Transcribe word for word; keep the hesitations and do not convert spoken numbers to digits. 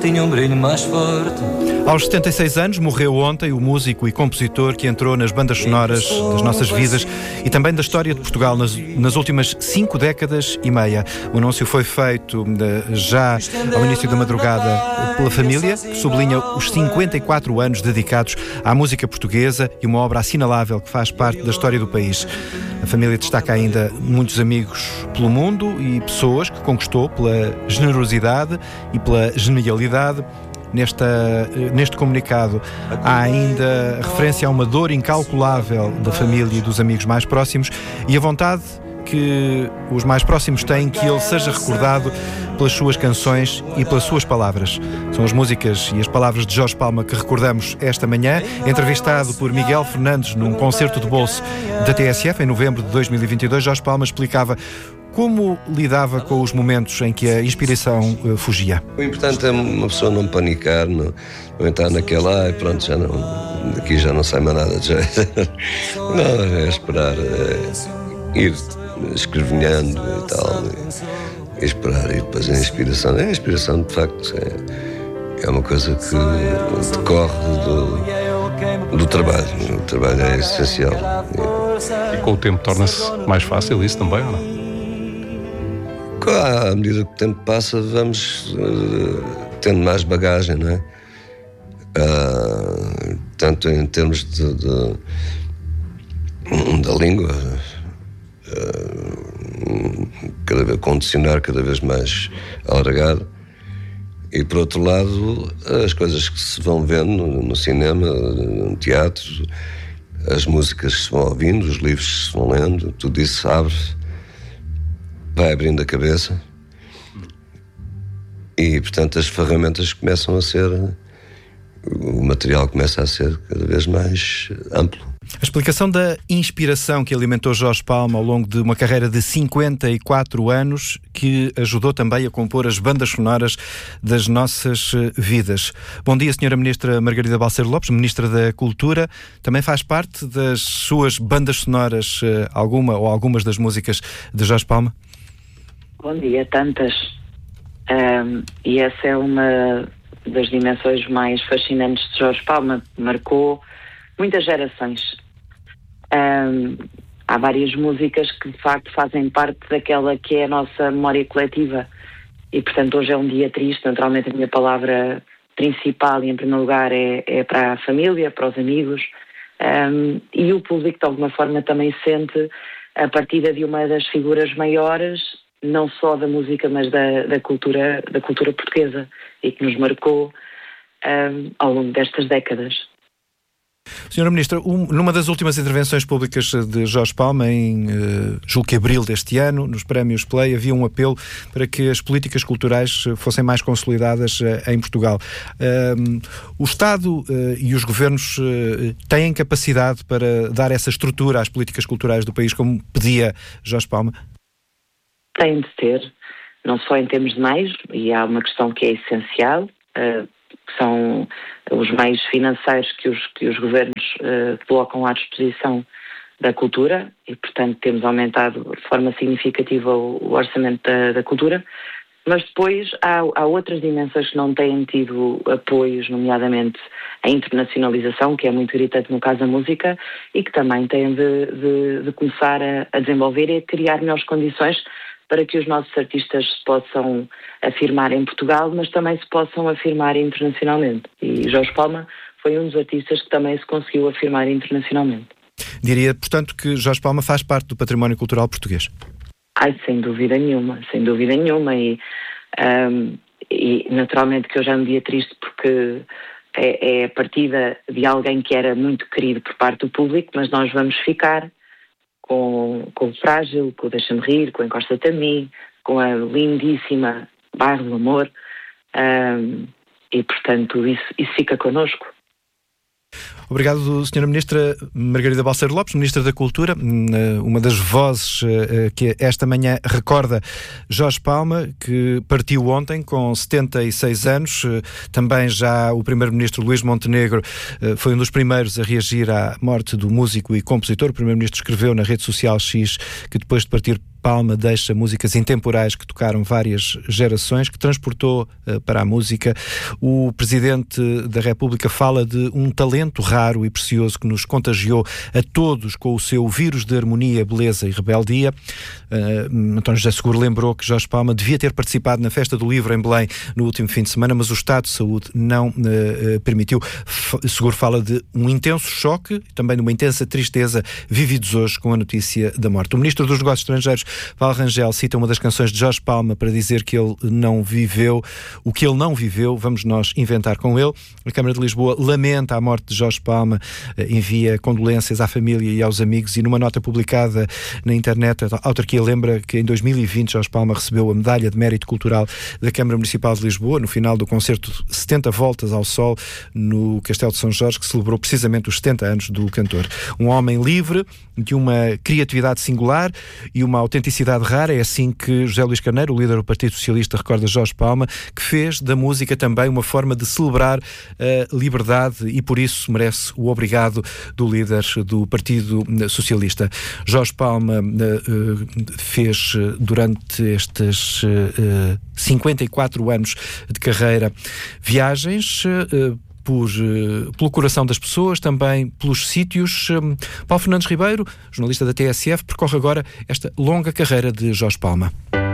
tinha um brilho mais forte. Aos setenta e seis anos morreu ontem o músico e compositor que entrou nas bandas sonoras das nossas vidas e também da história de Portugal nas, nas últimas cinco décadas e meia. O anúncio foi feito já ao início da madrugada pela família, que sublinha os cinquenta e quatro anos dedicados à música portuguesa e uma obra assinalável que faz parte da história do país. A família destaca ainda muitos amigos pelo mundo e pessoas que conquistou pela generosidade e pela genialidade. Nesta, neste comunicado há ainda referência a uma dor incalculável da família e dos amigos mais próximos e a vontade que os mais próximos têm que ele seja recordado pelas suas canções e pelas suas palavras. São as músicas e as palavras de Jorge Palma que recordamos esta manhã, entrevistado por Miguel Fernandes num concerto de bolso da T S F em novembro de dois mil e vinte e dois. Jorge Palma explicava como lidava com os momentos em que a inspiração uh, fugia. O importante é uma pessoa não panicar, não, não entrar naquela, ai pronto, já não, daqui já não sai mais nada de jeito. Não, é esperar, é ir escrevinhando e tal, e esperar, e depois a inspiração. A inspiração, de facto, é, é uma coisa que decorre do, do trabalho. O trabalho é essencial. E, e com o tempo torna-se mais fácil isso também, ou não? À medida que o tempo passa, vamos uh, tendo mais bagagem, não é? Uh, tanto em termos de, de, da língua, uh, cada vez, com um dicionário cada vez mais alargado, e por outro lado, as coisas que se vão vendo no, no cinema, no teatro, as músicas que se vão ouvindo, os livros que se vão lendo, tudo isso abre, vai abrindo a cabeça e, portanto, as ferramentas começam a ser, o material começa a ser cada vez mais amplo. A explicação da inspiração que alimentou Jorge Palma ao longo de uma carreira de cinquenta e quatro anos, que ajudou também a compor as bandas sonoras das nossas vidas. Bom dia, senhora Ministra Margarida Balseiro Lopes, Ministra da Cultura. Também faz parte das suas bandas sonoras alguma ou algumas das músicas de Jorge Palma? Bom dia, tantas. Um, e essa é uma das dimensões mais fascinantes de Jorge Palma. Marcou muitas gerações. Um, há várias músicas que, de facto, fazem parte daquela que é a nossa memória coletiva. E, portanto, hoje é um dia triste. Naturalmente, a minha palavra principal e, em primeiro lugar, é, é para a família, para os amigos. Um, e o público, de alguma forma, também sente a partida de uma das figuras maiores, não só da música, mas da, da, cultura, da cultura portuguesa, e que nos marcou um, ao longo destas décadas. senhora Ministra, um, numa das últimas intervenções públicas de Jorge Palma, em uh, julgo que abril deste ano, nos prémios Play, havia um apelo para que as políticas culturais fossem mais consolidadas uh, em Portugal. Uh, o Estado uh, e os governos uh, têm capacidade para dar essa estrutura às políticas culturais do país, como pedia Jorge Palma? Tem de ter, não só em termos de meios, e há uma questão que é essencial, uh, que são os meios financeiros que os, que os governos uh, colocam à disposição da cultura, e, portanto, temos aumentado de forma significativa o, o orçamento da, da cultura, mas depois há, há outras dimensões que não têm tido apoios, nomeadamente a internacionalização, que é muito gritante no caso da música, e que também têm de, de, de começar a, a desenvolver e a criar melhores condições para que os nossos artistas se possam afirmar em Portugal, mas também se possam afirmar internacionalmente. E Jorge Palma foi um dos artistas que também se conseguiu afirmar internacionalmente. Diria, portanto, que Jorge Palma faz parte do património cultural português? Ai, sem dúvida nenhuma, sem dúvida nenhuma. E, um, e naturalmente que eu já me dia triste porque é, é a partida de alguém que era muito querido por parte do público, mas nós vamos ficar com, com o Frágil, com o Deixa-me Rir, com a Encosta-te a Mim, com a lindíssima Bairro do Amor, um, e portanto isso, isso fica connosco. Obrigado, senhora Ministra Margarida Balseiro Lopes, Ministra da Cultura, uma das vozes que esta manhã recorda Jorge Palma, que partiu ontem com setenta e seis anos. Também já o Primeiro-Ministro Luís Montenegro foi um dos primeiros a reagir à morte do músico e compositor. O Primeiro-Ministro escreveu na rede social X que depois de partir Palma deixa músicas intemporais que tocaram várias gerações, que transportou uh, para a música. O Presidente da República fala de um talento raro e precioso que nos contagiou a todos com o seu vírus de harmonia, beleza e rebeldia. Uh, António José Seguro lembrou que Jorge Palma devia ter participado na Festa do Livro em Belém no último fim de semana, mas o Estado de Saúde não uh, permitiu. F- Seguro fala de um intenso choque e também de uma intensa tristeza vividos hoje com a notícia da morte. O Ministro dos Negócios Estrangeiros, Paulo Rangel, cita uma das canções de Jorge Palma para dizer que ele não viveu o que ele não viveu, vamos nós inventar com ele. A Câmara de Lisboa lamenta a morte de Jorge Palma, envia condolências à família e aos amigos, e numa nota publicada na internet, a autarquia lembra que em dois mil e vinte Jorge Palma recebeu a Medalha de Mérito Cultural da Câmara Municipal de Lisboa, no final do concerto setenta Voltas ao Sol, no Castelo de São Jorge, que celebrou precisamente os setenta anos do cantor. Um homem livre, de uma criatividade singular e uma autenticidade rara. É assim que José Luís Carneiro, o líder do Partido Socialista, recorda Jorge Palma, que fez da música também uma forma de celebrar a liberdade e por isso merece o obrigado do líder do Partido Socialista. Jorge Palma uh, fez durante estes uh, cinquenta e quatro anos de carreira viagens uh, Por, pelo coração das pessoas, também pelos sítios. Paulo Fernandes Ribeiro, jornalista da T S F, percorre agora esta longa carreira de Jorge Palma.